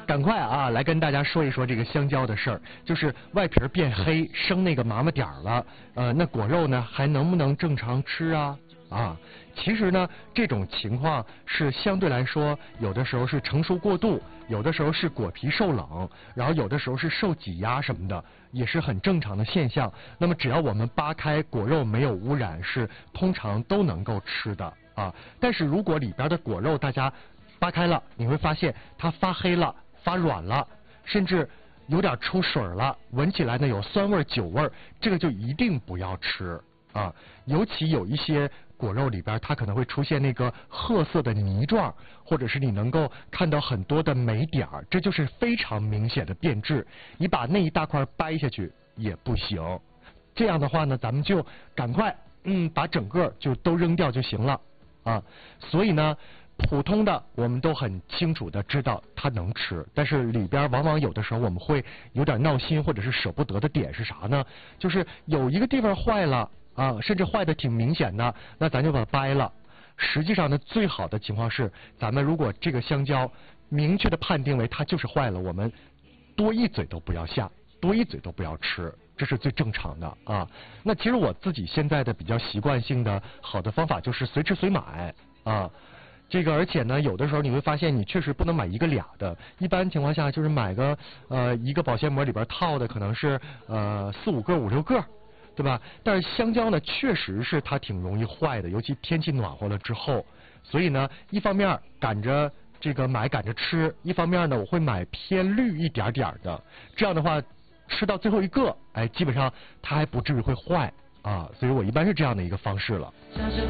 赶快啊，来跟大家说一说这个香蕉的事儿，就是外皮变黑，生那个麻麻点儿了，那果肉呢还能不能正常吃啊？其实呢，这种情况是相对来说，有的时候是成熟过度，有的时候是果皮受冷，然后有的时候是受挤压什么的，也是很正常的现象。那么只要我们扒开果肉没有污染，是通常都能够吃的啊。但是如果里边的果肉大家扒开了，你会发现它发黑了、发软了，甚至有点出水了，闻起来呢有酸味、酒味，这个就一定不要吃啊。尤其有一些果肉里边，它可能会出现那个褐色的泥状，或者是你能够看到很多的霉点儿，这就是非常明显的变质。你把那一大块掰下去也不行。这样的话呢，咱们就赶快把整个就都扔掉就行了啊。所以呢，普通的我们都很清楚的知道它能吃，但是里边往往有的时候我们会有点闹心或者是舍不得的点是啥呢？就是有一个地方坏了啊，甚至坏的挺明显的，那咱就把它掰了。实际上呢，最好的情况是，咱们如果这个香蕉明确的判定为它就是坏了，我们多一嘴都不要下，多一嘴都不要吃，这是最正常的啊。那其实我自己现在的比较习惯性的好的方法就是随吃随买啊。这个而且呢，有的时候你会发现你确实不能买一个俩的，一般情况下就是买个一个保鲜膜里边套的可能是4、5个、5、6个。对吧？但是香蕉呢，确实是它挺容易坏的，尤其天气暖和了之后。所以呢，一方面赶着这个买赶着吃，一方面呢，我会买偏绿一点点的。这样的话，吃到最后一个，哎，基本上它还不至于会坏啊。所以我一般是这样的一个方式了。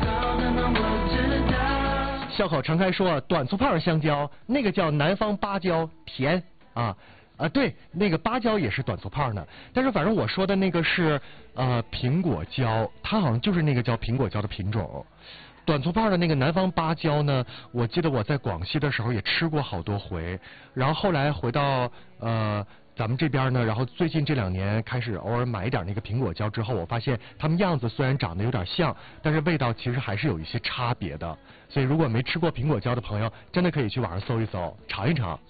笑口常开说，短粗胖香蕉那个叫南方芭蕉，甜啊。对，那个芭蕉也是短粗胖的，但是反正我说的那个是苹果蕉，它好像就是那个叫苹果蕉的品种。短粗胖的那个南方芭蕉呢，我记得我在广西的时候也吃过好多回，然后后来回到咱们这边呢，然后最近这2年开始偶尔买一点那个苹果蕉之后，我发现它们样子虽然长得有点像，但是味道其实还是有一些差别的。所以如果没吃过苹果蕉的朋友，真的可以去网上搜一搜，尝一尝。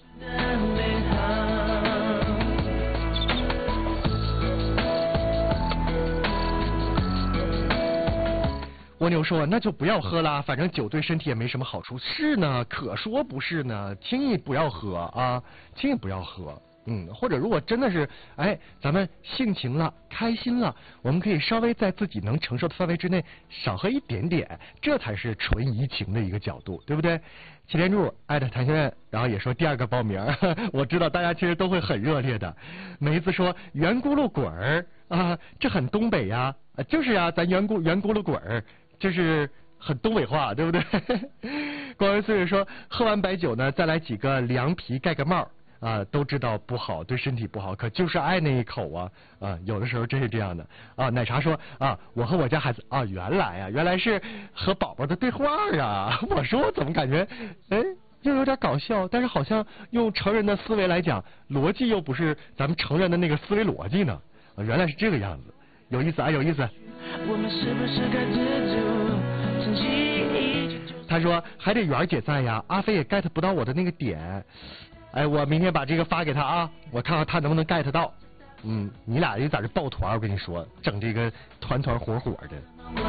蜗牛说：“那就不要喝啦，反正酒对身体也没什么好处。”是呢，可说不是呢，轻易不要喝啊，轻易不要喝。或者如果真的是咱们性情了，开心了，我们可以稍微在自己能承受的范围之内少喝一点点，这才是纯怡情的一个角度，对不对？祁连柱谭学院，然后也说第2个报名，我知道大家其实都会很热烈的。梅子说圆咕噜滚儿啊，这很东北呀，就是呀，咱圆咕噜滚儿。就是很东北话，对不对？光仁岁月说，喝完白酒呢，再来几个凉皮盖个帽啊，都知道不好，对身体不好，可就是爱那一口啊！有的时候真是这样的啊。奶茶说我和我家孩子原来是和宝宝的对话啊！我说我怎么感觉又有点搞笑，但是好像用成人的思维来讲，逻辑又不是咱们成人的那个思维逻辑呢。原来是这个样子，有意思有意思。我们是不是该知足，趁机他说还得媛姐在呀，阿飞也 get 不到我的那个点。我明天把这个发给他啊，我看看他能不能 get 到。你俩就在这抱团，我跟你说，整这个团团伙伙的。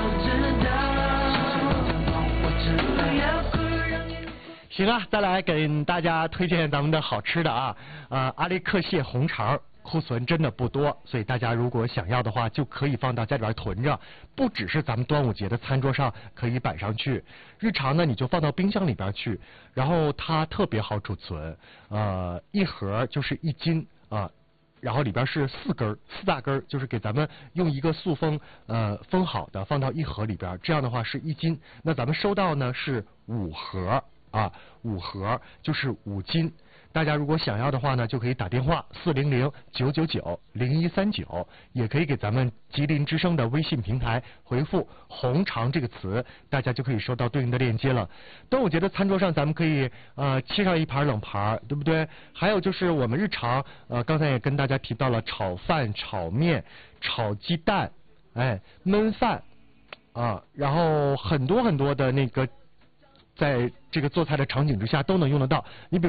行啊，再来给大家推荐咱们的好吃的啊，阿力克蟹红肠。库存真的不多，所以大家如果想要的话，就可以放到家里边囤着。不只是咱们端午节的餐桌上可以摆上去，日常呢你就放到冰箱里边去，然后它特别好储存。一盒就是1斤啊，然后里边是4根，4大根，就是给咱们用一个塑封封好的，放到1盒里边，这样的话是1斤。那咱们收到呢是5盒啊，5盒就是5斤。大家如果想要的话呢，就可以打电话400-999-0139，也可以给咱们吉林之声的微信平台回复红肠这个词，大家就可以收到对应的链接了。端午节的餐桌上咱们可以切上一盘冷盘，对不对？还有就是我们日常刚才也跟大家提到了炒饭、炒面、炒鸡蛋，焖饭然后很多很多的那个在这个做菜的场景之下都能用得到。你比如